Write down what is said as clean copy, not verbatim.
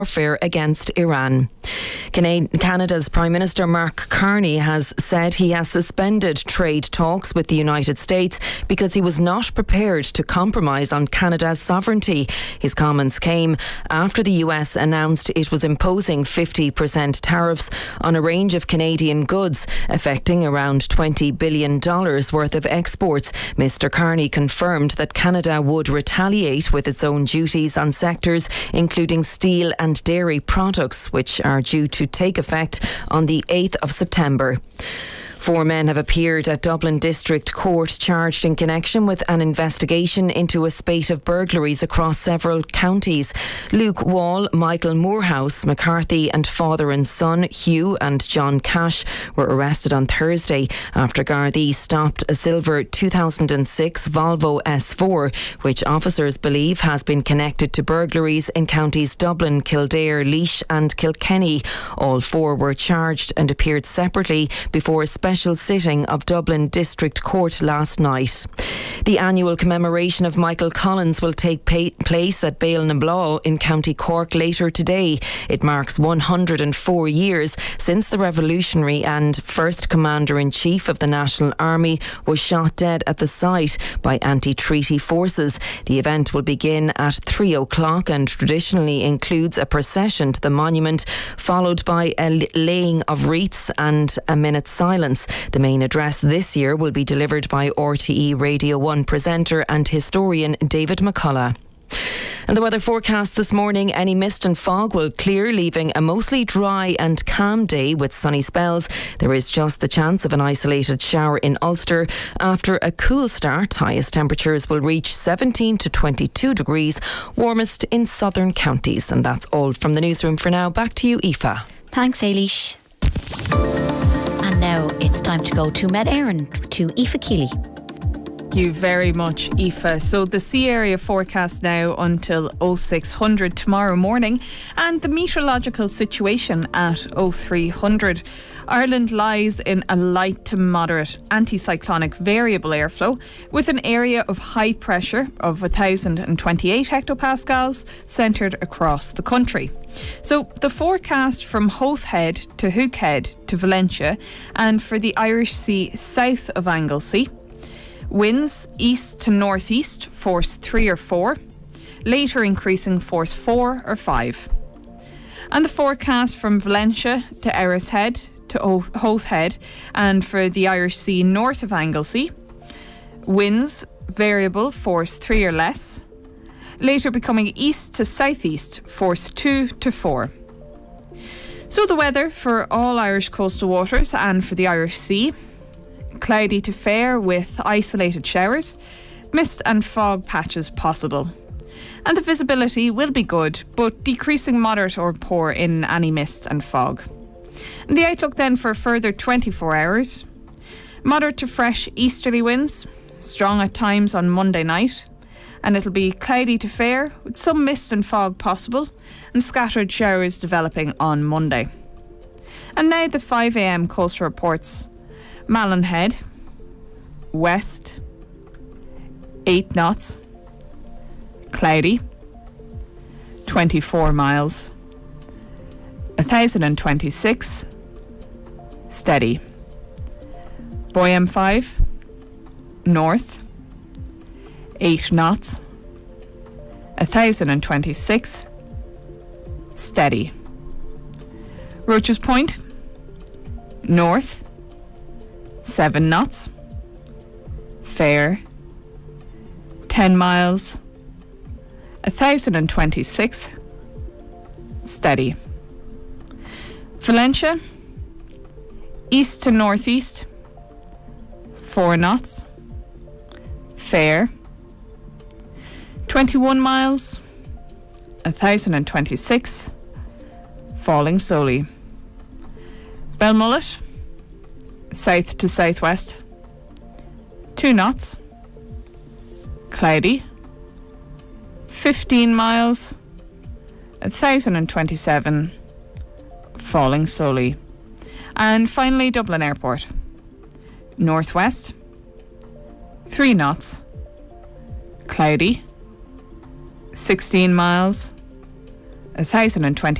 warfare against Iran. Canada's Prime Minister Mark Carney has said he has suspended trade talks with the United States because he was not prepared to compromise on Canada's sovereignty. His comments came after the US announced it was imposing 50% tariffs on a range of Canadian goods, affecting around $20 billion worth of exports. Mr. Carney confirmed that Canada would retaliate with its own duties on sectors including steel and dairy products, which are due to take effect on the 8th of September. 4 men have appeared at Dublin District Court charged in connection with an investigation into a spate of burglaries across several counties. Luke Wall, Michael Moorhouse, McCarthy and father and son Hugh and John Cash were arrested on Thursday after Gardaí stopped a silver 2006 Volvo S4, which officers believe has been connected to burglaries in counties Dublin, Kildare, Laois and Kilkenny. All 4 were charged and appeared separately before a special sitting of Dublin District Court last night. The annual commemoration of Michael Collins will take place at Ballinablaw in County Cork later today. It marks 104 years since the revolutionary and first Commander-in-Chief of the National Army was shot dead at the site by anti-treaty forces. The event will begin at 3 o'clock and traditionally includes a procession to the monument, followed by a laying of wreaths and a minute's silence. The main address this year will be delivered by RTE Radio 1 presenter and historian David McCullough. And the weather forecast this morning: any mist and fog will clear, leaving a mostly dry and calm day with sunny spells. There is just the chance of an isolated shower in Ulster. After a cool start, highest temperatures will reach 17 to 22 degrees, warmest in southern counties. And that's all from the newsroom for now. Back to you, Aoife. Thanks, Ailish. And now it's time to go to Med Éireann, to Aoife Keeley. Thank you very much, Aoife. So the sea area forecast now until 0600 tomorrow morning, and the meteorological situation at 0300. Ireland lies in a light to moderate anticyclonic variable airflow with an area of high pressure of 1028 hectopascals centred across the country. So the forecast from Howth Head to Hook Head to Valentia, and for the Irish Sea south of Anglesey: winds east to northeast, force 3 or 4, later increasing force 4 or 5. And the forecast from Valentia to Erris Head to Howth Head, and for the Irish Sea north of Anglesey: winds variable, force 3 or less, later becoming east to southeast, force 2 to 4. So the weather for all Irish coastal waters and for the Irish Sea: cloudy to fair with isolated showers, mist and fog patches possible. And the visibility will be good, but decreasing moderate or poor in any mist and fog. And the outlook then for a further 24 hours: moderate to fresh easterly winds, strong at times on Monday night, and it'll be cloudy to fair with some mist and fog possible and scattered showers developing on Monday. And now the 5 a.m. coastal reports: Malin Head, west, 8 knots, cloudy, 24 miles, 1026, steady. Boy 5, north, 8 knots, 1026, steady. Roche's Point, north, 7 knots, fair, 10 miles, 1026, steady. Valentia, east to northeast, 4 knots, fair, 21 miles, 1026, falling slowly. Belmullet, south to southwest, 2 knots, cloudy, 15 miles, 1027, falling slowly. And finally, Dublin Airport, northwest, 3 knots, cloudy, 16 miles, 1,020